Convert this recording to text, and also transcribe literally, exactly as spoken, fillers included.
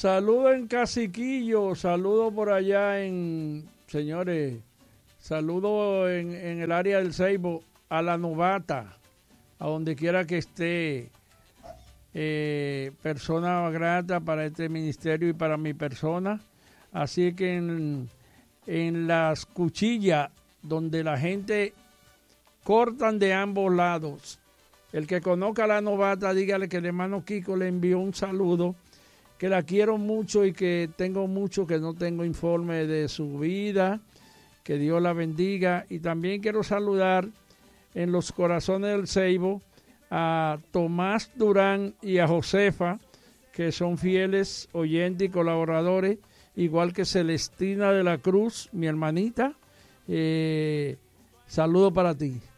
Saludo en Caciquillo, saludo por allá en, señores, saludo en, en el área del Ceibo a la novata, a donde quiera que esté, eh, persona grata para este ministerio y para mi persona. Así que en, en las cuchillas donde la gente cortan de ambos lados, el que conozca a la novata, dígale que el hermano Kiko le envió un saludo, que la quiero mucho y que tengo mucho que no tengo informe de su vida, que Dios la bendiga. Y también quiero saludar en los corazones del Ceibo a Tomás Durán y a Josefa, que son fieles oyentes y colaboradores, igual que Celestina de la Cruz, mi hermanita. Eh, saludo para ti.